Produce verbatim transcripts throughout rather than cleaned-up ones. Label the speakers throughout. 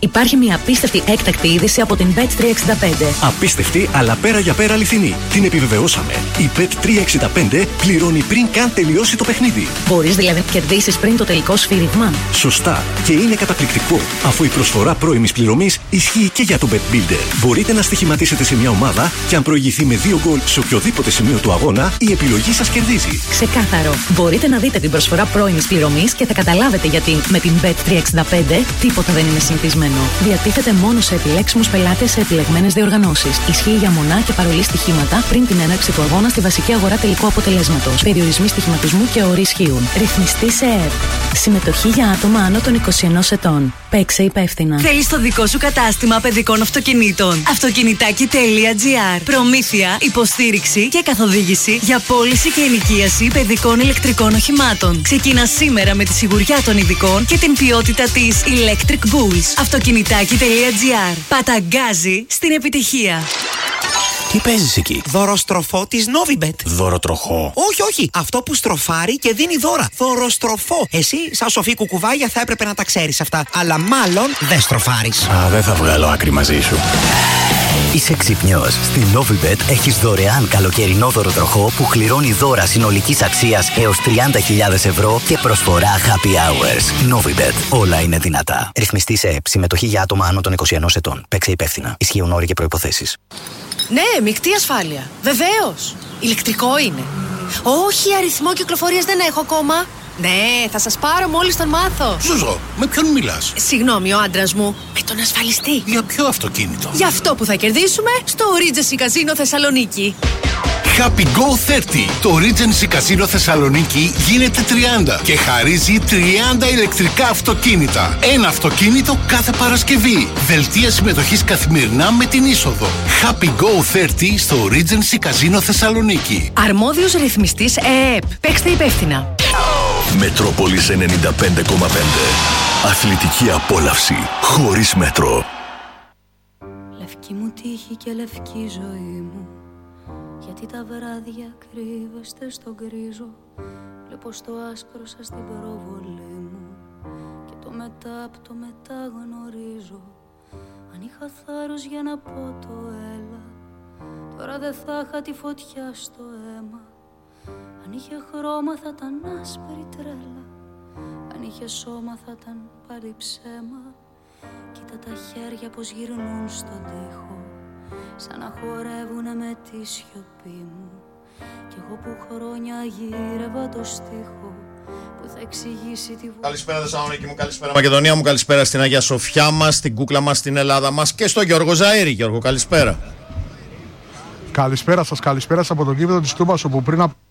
Speaker 1: Υπάρχει μια απίστευτη έκτακτη είδηση από την μπετ τριακόσια εξήντα πέντε.
Speaker 2: Απίστευτη, αλλά πέρα για πέρα αληθινή. Την επιβεβαιώσαμε. Η μπετ τριακόσια εξήντα πέντε πληρώνει πριν καν τελειώσει το παιχνίδι.
Speaker 1: Μπορείς δηλαδή να κερδίσεις πριν το τελικό σφύριγμα.
Speaker 2: Σωστά. Και είναι καταπληκτικό, αφού η προσφορά πρώιμης πληρωμής ισχύει και για το Bet Builder. Μπορείτε να στοιχηματίσετε σε μια ομάδα και αν προηγηθεί με δύο γκολ σε οποιοδήποτε σημείο του αγώνα, η επιλογή σας κερδίζει.
Speaker 1: Ξεκάθαρο. Μπορείτε να δείτε την προσφορά πρώιμης πληρωμής και θα καταλάβετε γιατί με την μπετ τριακόσια εξήντα πέντε τίποτα δεν είναι συνηθισμένο. Διατίθεται μόνο σε επιλέξιμους πελάτες σε επιλεγμένες διοργανώσεις. Ισχύει για μονά και παρολί στοιχήματα πριν την έναρξη του αγώνα στη βασική αγορά τελικού αποτελέσματος. Περιορισμοί στοιχηματισμού και όροι ισχύουν. Ρυθμιστή σε ΕΕΠ. Συμμετοχή για άτομα άνω των είκοσι ενός ετών. Παίξε υπεύθυνα.
Speaker 3: Θέλεις το δικό σου κατάστημα παιδικών αυτοκινήτων. Αυτοκινητάκι τελεία τζι άρ. Προμήθεια, υποστήριξη και καθοδήγηση για πώληση και ενοικίαση παιδικών ηλεκτρικών οχημάτων. Ξεκινά σήμερα με τη σιγουριά των ειδικών και την ποιότητα της Electric Bulls. Αυτοκινητάκι τελεία τζι άρ. Παταγκάζει στην επιτυχία.
Speaker 4: Τι παίζεις εκεί?
Speaker 5: Δωροστροφό της Novibet.
Speaker 4: Δωροτροχό?
Speaker 5: Όχι, όχι. Αυτό που στροφάρει και δίνει δώρα. Δωροστροφό. Εσύ, σαν σοφή κουκουβάγια, θα έπρεπε να τα ξέρεις αυτά. Αλλά μάλλον δεν στροφάρεις.
Speaker 4: Α, δεν θα βγάλω άκρη μαζί σου. Είσαι ξυπνιός. Στη Novibet έχεις δωρεάν καλοκαιρινό δωροτροχό που κληρώνει δώρα συνολικής αξίας έως τριάντα χιλιάδες ευρώ και προσφορά happy hours. Novibet. Όλα είναι δυνατά. Ρυθμιστή σε ΕΕΠ. Συμμετοχή για άτομα άνω των είκοσι ενός ετών. Παίξε υπεύθυνα. Ισχύουν όροι και προϋποθέσεις.
Speaker 6: Ναι, μεικτή ασφάλεια. Βεβαίως. Ηλεκτρικό είναι. Όχι, αριθμό κυκλοφορίας δεν έχω ακόμα. Ναι, θα σας πάρω μόλις τον μάθω.
Speaker 7: Ζουζό, με ποιον μιλάς?
Speaker 6: Συγγνώμη, ο άντρας μου. Με τον ασφαλιστή.
Speaker 7: Για ποιο αυτοκίνητο?
Speaker 6: Για αυτό που θα κερδίσουμε στο Regency Casino Θεσσαλονίκη.
Speaker 7: Happy Go τριάντα. Το Regency Casino Θεσσαλονίκη γίνεται τριάντα και χαρίζει τριάντα ηλεκτρικά αυτοκίνητα. Ένα αυτοκίνητο κάθε Παρασκευή. Δελτία συμμετοχής καθημερινά με την είσοδο. Happy Go τριάντα στο Regency Casino Θεσσαλονίκη.
Speaker 6: Αρμόδιος ρυθμιστής ΕΕΠ. Παίξτε υπεύθυνα.
Speaker 8: Μετρόπολης ενενήντα πέντε κόμμα πέντε. Αθλητική απόλαυση χωρίς μέτρο.
Speaker 9: Λευκή μου τύχη και λευκή ζωή μου. Γιατί τα βράδια κρύβεστε στον γκρίζο. Βλέπω στο άσπρο σας την προβολή μου. Και το μετά απ' το μετά γνωρίζω. Αν είχα θάρρος για να πω το έλα, τώρα δεν θα είχα τη φωτιά στο αίμα. Αν είχε χρώμα θα ήταν άσπρη τρέλα. Αν είχε σώμα θα ήταν πάλι ψέμα. Κοίτα τα χέρια πως γυρνούν στον τοίχο, σαν να χορεύουνε με τη σιωπή μου. Κι εγώ που χρόνια γύρευα το στίχο που θα εξηγήσει τη βουλή.
Speaker 10: Καλησπέρα Θεσσαλονίκη μου, καλησπέρα Μακεδονία μου, καλησπέρα στην Αγία Σοφιά μας, στην κούκλα μας, στην Ελλάδα μας και στον Γιώργο Ζαΐρη. Γιώργο, καλησπέρα.
Speaker 11: Καλησπέρα σας, καλησπέρα σας από το γήπεδο της Τούμπας, όπου πριν από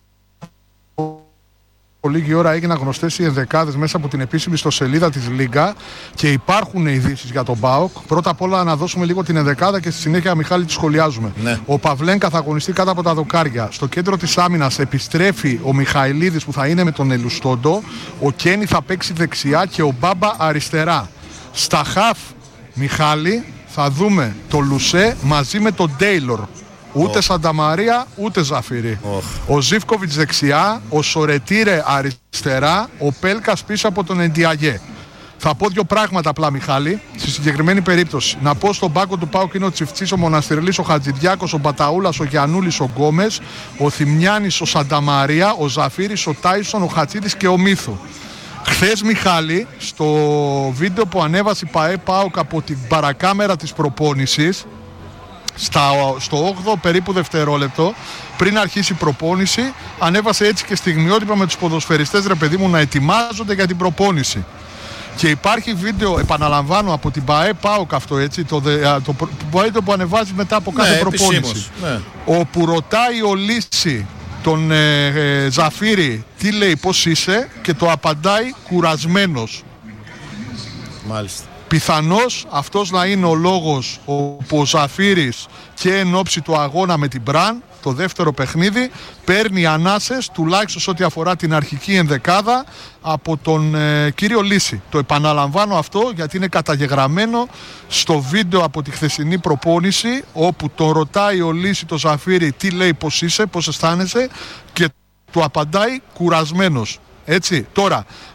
Speaker 11: λίγη ώρα έγιναν γνωστές οι ενδεκάδες μέσα από την επίσημη ιστοσελίδα της Λίγκα και υπάρχουν ειδήσεις για τον ΠΑΟΚ. Πρώτα απ' όλα να δώσουμε λίγο την ενδεκάδα και στη συνέχεια, Μιχάλη, τη σχολιάζουμε. Ναι. Ο Παυλένκα θα αγωνιστεί κάτω από τα δοκάρια. Στο κέντρο της άμυνας επιστρέφει ο Μιχαηλίδης που θα είναι με τον Ελουστόντο. Ο Κένι θα παίξει δεξιά και ο Μπάμπα αριστερά. Στα χαφ, Μιχάλη, θα δούμε το Λουσέ μαζί με τον Τέιλορ. Ούτε oh. Σανταμαρία, ούτε Ζαφυρί. Oh. Ο Ζίβκοβιτς δεξιά, ο Σορετήρε αριστερά, ο Πέλκας πίσω από τον Εντιαγέ. Θα πω δύο πράγματα απλά, Μιχάλη. Στη συγκεκριμένη περίπτωση, να πω στον πάγκο του ΠΑΟΚ είναι ο Τσιφτσής, ο Μοναστηρλής, ο Χατζηδιάκος, ο Μπαταούλας, ο Γιαννούλης, ο Γκόμες, ο Θημιάνης, ο Σανταμαρία, ο Ζαφύρης, ο Τάισον, ο Χατσίδης και ο Μίθου. Χθες, Μιχάλη, στο βίντεο που ανέβασε η ΠΑΕ ΠΑΟΚ από την παρακάμερα της προπόνησης, Στα, στο όγδοο περίπου δευτερόλεπτο πριν αρχίσει η προπόνηση, ανέβασε έτσι και στιγμιότυπα με τους ποδοσφαιριστές, ρε παιδί μου, να ετοιμάζονται για την προπόνηση. Και υπάρχει βίντεο, επαναλαμβάνω, από την ΠΑΕ ΠΑΟΚ αυτό, έτσι, το, το, το βίντεο που ανεβάζει μετά από κάθε ναι, προπόνηση. Ναι. Όπου ρωτάει ο Λύση τον ε, ε, Ζαφύρη τι λέει, πώς είσαι, και το απαντάει κουρασμένος.
Speaker 10: Μάλιστα.
Speaker 11: Πιθανώς αυτός να είναι ο λόγος όπου ο Ζαφύρης και εν ώψη του αγώνα με την Μπραν, το δεύτερο παιχνίδι, παίρνει ανάσες, τουλάχιστον σε ό,τι αφορά την αρχική ενδεκάδα, από τον ε, κύριο Λύση. Το επαναλαμβάνω αυτό γιατί είναι καταγεγραμμένο στο βίντεο από τη χθεσινή προπόνηση, όπου τον ρωτάει ο Λύση το Ζαφύρη τι λέει, πώς είσαι, πώς αισθάνεσαι, και του απαντάει κουρασμένος. Έτσι, τώρα,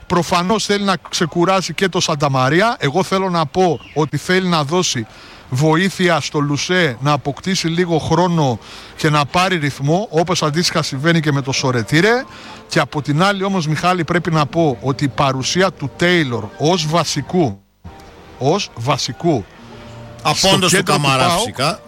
Speaker 11: Προφανώς θέλει να ξεκουράσει και το Σανταμαρία. Εγώ θέλω να πω ότι θέλει να δώσει βοήθεια στο Λουσέ να αποκτήσει λίγο χρόνο και να πάρει ρυθμό, όπως αντίστοιχα συμβαίνει και με το Σορετήρε. Και από την άλλη όμως, Μιχάλη, πρέπει να πω ότι η παρουσία του Τέιλορ ως βασικού ως βασικού
Speaker 10: απόντος του Καμαρά, φυσικά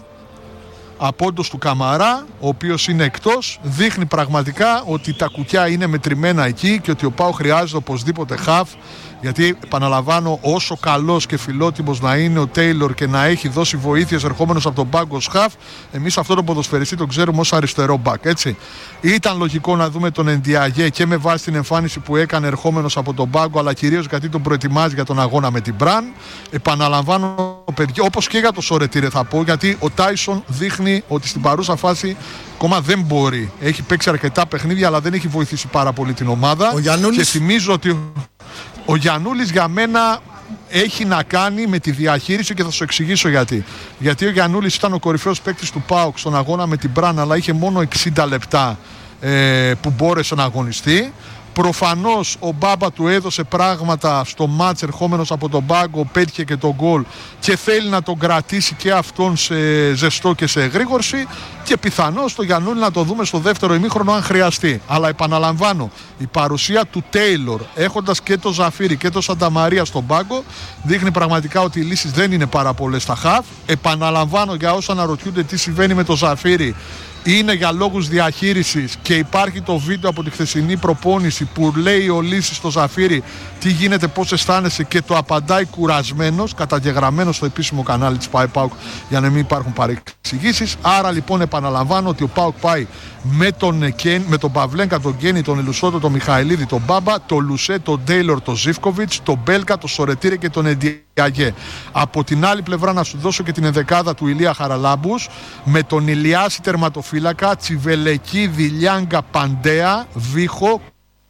Speaker 11: απόντος του Καμαρά, ο οποίος είναι εκτός, δείχνει πραγματικά ότι τα κουκιά είναι μετρημένα εκεί και ότι ο ΠΑΟΚ χρειάζεται οπωσδήποτε χαφ. Γιατί, επαναλαμβάνω, όσο καλός και φιλότιμος να είναι ο Τέιλορ και να έχει δώσει βοήθειες ερχόμενος από τον πάγκο ως χαφ, εμείς αυτόν τον ποδοσφαιριστή τον ξέρουμε ως αριστερό μπακ, έτσι. Ήταν λογικό να δούμε τον Εντιαγέ και με βάση την εμφάνιση που έκανε ερχόμενος από τον πάγκο, αλλά κυρίως γιατί τον προετοιμάζει για τον αγώνα με την Μπραν. Επαναλαμβάνω, παιδιά, όπως και για το Σορετήρε θα πω, γιατί ο Τάισον δείχνει ότι στην παρούσα φάση ακόμα δεν μπορεί. Έχει παίξει αρκετά παιχνίδια, αλλά δεν έχει βοηθήσει πάρα πολύ την ομάδα.
Speaker 10: Ο Γιαννούλης...
Speaker 11: Και θυμίζω ότι ο Γιαννούλης για μένα έχει να κάνει με τη διαχείριση και θα σου εξηγήσω γιατί. Γιατί ο Γιαννούλης ήταν ο κορυφαίος παίκτης του ΠΑΟΚ στον αγώνα με την Μπραν, αλλά είχε μόνο εξήντα λεπτά ε, που μπόρεσε να αγωνιστεί. Προφανώς ο Μπάμπα του έδωσε πράγματα στο μάτς ερχόμενος από τον πάγκο, πέτυχε και τον γκολ και θέλει να τον κρατήσει και αυτόν σε ζεστό και σε εγρήγορση και πιθανώς το Γιαννούλη να το δούμε στο δεύτερο ημίχρονο αν χρειαστεί. Αλλά επαναλαμβάνω, η παρουσία του Τέιλορ έχοντας και το Ζαφίρι και το Σανταμαρία στον πάγκο δείχνει πραγματικά ότι οι λύσεις δεν είναι πάρα πολλές στα χαφ. Επαναλαμβάνω, για όσοι αναρωτιούνται τι συμβαίνει με το Ζαφίρι, είναι για λόγους διαχείρισης και υπάρχει το βίντεο από τη χθεσινή προπόνηση που λέει ο Λύσης στο Ζαφίρι τι γίνεται, πώς αισθάνεσαι και το απαντάει κουρασμένος, καταγεγραμμένος στο επίσημο κανάλι της ΠΑΟΚ για να μην υπάρχουν παρεξηγήσεις. Άρα λοιπόν επαναλαμβάνω ότι ο ΠΑΟΚ πάει με τον, με τον Παυλένκα, τον Γκένι, τον Ελουσότο, τον Μιχαηλίδη, τον Μπάμπα, τον Λουσέ, τον Τέιλορ, τον Ζίβκοβιτς, τον Μπέλκα, τον Σορετήρε και τον Εντιαγέ. Από την άλλη πλευρά να σου δώσω και την ενδεκάδα του Ηλία Χαραλάμπους με τον Ηλιάση τερματοφύλακα, Τσιβελεκίδη, Λιάγκα, Παντέα, Βίχο,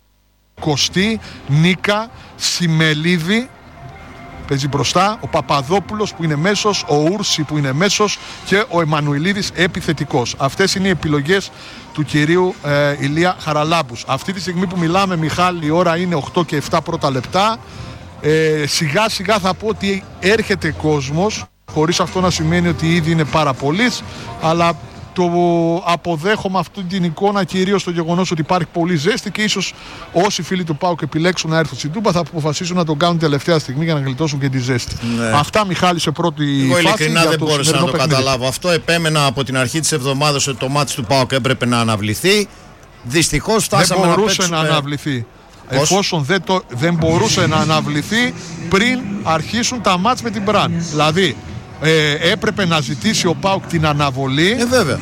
Speaker 11: Κωστή, Νίκα, Σιμελίδη. Παίζει μπροστά ο Παπαδόπουλος που είναι μέσος, ο Ούρση που είναι μέσος και ο Εμμανουηλίδης επιθετικός. Αυτές είναι οι επιλογές του κυρίου ε, Ηλία Χαραλάμπους. Αυτή τη στιγμή που μιλάμε, Μιχάλη, η ώρα είναι οκτώ και επτά πρώτα λεπτά. Ε, σιγά σιγά θα πω ότι έρχεται κόσμος, χωρίς αυτό να σημαίνει ότι ήδη είναι πάρα πολλής, αλλά το αποδέχομαι αυτή την εικόνα κυρίως το γεγονός ότι υπάρχει πολύ ζέστη και ίσως όσοι φίλοι του ΠΑΟΚ επιλέξουν να έρθουν στην Τούμπα θα αποφασίσουν να τον κάνουν τελευταία στιγμή για να γλιτώσουν και τη ζέστη. Ναι. Αυτά, Μιχάλη, σε πρώτη
Speaker 10: Εγώ
Speaker 11: φάση.
Speaker 10: Εγώ ειλικρινά δεν μπόρεσα να το
Speaker 11: παιχνίδι.
Speaker 10: καταλάβω αυτό. Επέμενα από την αρχή της εβδομάδας ότι το μάτς του ΠΑΟΚ έπρεπε να αναβληθεί. Δυστυχώς φτάσαμε
Speaker 11: δεν
Speaker 10: να
Speaker 11: μπορούσε
Speaker 10: παίξουμε...
Speaker 11: να αναβληθεί.
Speaker 10: Πώς?
Speaker 11: Εφόσον δεν, το, δεν μπορούσε να αναβληθεί πριν αρχίσουν τα μάτς με την Μπραν. Δηλαδή ε, έπρεπε να ζητήσει ο ΠΑΟΚ την αναβολή.
Speaker 10: Ε, βέβαια.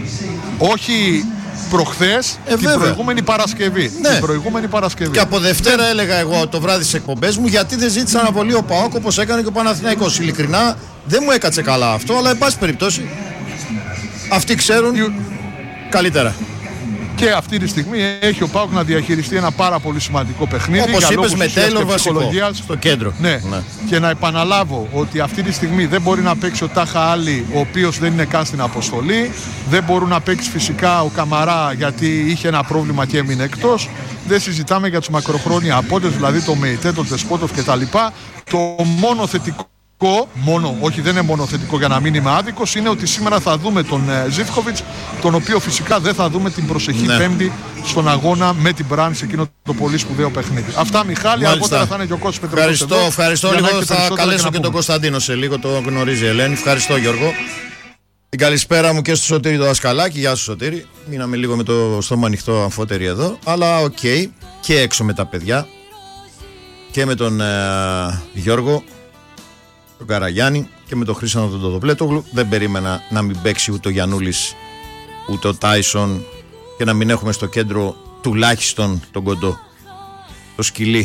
Speaker 11: Όχι προχθές,
Speaker 10: ε,
Speaker 11: την προηγούμενη Παρασκευή.
Speaker 10: Ναι.
Speaker 11: Την προηγούμενη Παρασκευή.
Speaker 10: Και από Δευτέρα έλεγα εγώ το βράδυ στις εκπομπές μου γιατί δεν ζήτησε αναβολή ο ΠΑΟΚ όπως έκανε και ο Παναθηναϊκός. Ειλικρινά δεν μου έκατσε καλά αυτό, αλλά εν πάση περιπτώσει αυτοί ξέρουν you... καλύτερα.
Speaker 11: Και αυτή τη στιγμή έχει ο ΠΑΟΚ να διαχειριστεί ένα πάρα πολύ σημαντικό παιχνίδι.
Speaker 10: Όπως είπες, με Τέιλορ βασικό στο κέντρο.
Speaker 11: Ναι.
Speaker 10: ναι.
Speaker 11: Και να επαναλάβω ότι αυτή τη στιγμή δεν μπορεί να παίξει ο Τάχα Άλλη, ο οποίος δεν είναι καν στην αποστολή. Δεν μπορούν να παίξει φυσικά ο Καμαρά γιατί είχε ένα πρόβλημα και έμεινε εκτός. Δεν συζητάμε για τους μακροχρόνια απόντες, δηλαδή το Μεϊτέ, τον Τεσπότοφ κτλ. Το μόνο θετικό, μόνο, όχι δεν είναι μόνο θετικό για να μην είμαι άδικος, είναι ότι σήμερα θα δούμε τον ε, Ζίβκοβιτς, τον οποίο φυσικά δεν θα δούμε την προσεχή ναι. Πέμπτη στον αγώνα με την Μπραν σε εκείνο το πολύ σπουδαίο παιχνίδι. Αυτά, Μιχάλη, αργότερα θα είναι και ο Κώστας Πετροπούλος.
Speaker 10: Ευχαριστώ, ευχαριστώ λίγο. Θα καλέσω και, και τον Κωνσταντίνο σε λίγο, το γνωρίζει η Ελένη. Ευχαριστώ, Γιώργο. Την καλησπέρα μου και στο Σωτήρη το Δασκαλάκι. Γεια σου, Σωτήρη. Μείναμε λίγο με το στόμα ανοιχτό αμφότεροι εδώ, αλλά οκ, okay. Και έξω με τα παιδιά και με τον ε, Γιώργο τον Καραγιάννη και με τον Χρήστο τον Τοδοπλέτογλου. Δεν περίμενα να μην παίξει ούτε ο Γιαννούλης ούτε ο Τάισον και να μην έχουμε στο κέντρο τουλάχιστον τον Κοντό, το σκυλί.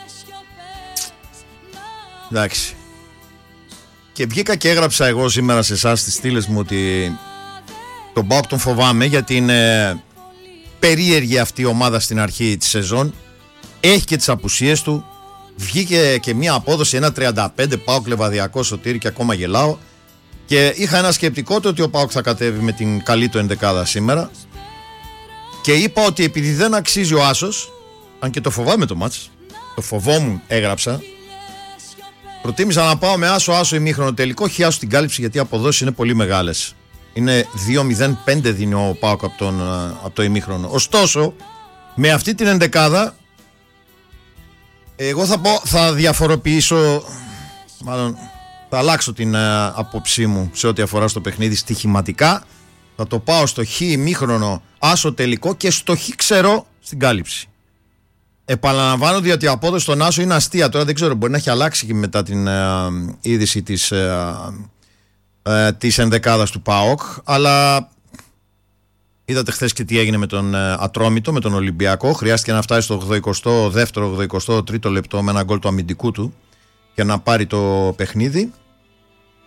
Speaker 10: Εντάξει. Και βγήκα και έγραψα εγώ σήμερα σε εσάς στις στήλες μου ότι τον ΠΑΟΚ τον φοβάμαι γιατί είναι περίεργη αυτή η ομάδα στην αρχή της σεζόν. Έχει και τις απουσίες του. Βγήκε και μια απόδοση ένα τριάντα πέντε ΠΑΟΚ Λεβαδιακό, Σωτήρη, και ακόμα γελάω. Και είχα ένα σκεπτικό το ότι ο ΠΑΟΚ θα κατέβει με την καλή του ενδεκάδα σήμερα. Και είπα ότι επειδή δεν αξίζει ο άσος, αν και το φοβάμαι το μάτς, το φοβόμουν, έγραψα. Προτίμησα να πάω με άσο-άσο ημίχρονο τελικό, όχι άσο στην κάλυψη, γιατί οι αποδόσεις είναι πολύ μεγάλες. Είναι δύο μηδέν πέντε δίνει ο ΠΑΟΚ από, τον, από το ημίχρονο. Ωστόσο, με αυτή την ενδεκάδα, εγώ θα, πω, θα διαφοροποιήσω, μάλλον θα αλλάξω την uh, απόψή μου σε ό,τι αφορά στο παιχνίδι στοιχηματικά. Θα το πάω στο χ ημίχρονο άσο τελικό και στο χ ξέρω στην κάλυψη. Επαναλαμβάνω, διότι η απόδοση στον άσο είναι αστεία. Τώρα δεν ξέρω, μπορεί να έχει αλλάξει και μετά την uh, είδηση της, uh, uh, της ενδεκάδας του ΠΑΟΚ, αλλά είδατε χθες και τι έγινε με τον uh, Ατρόμητο, με τον Ολυμπιακό. Χρειάστηκε να φτάσει στο ογδοηκοστό δεύτερο ογδοηκοστό τρίτο λεπτό με ένα γκολ του αμυντικού του και να πάρει το παιχνίδι.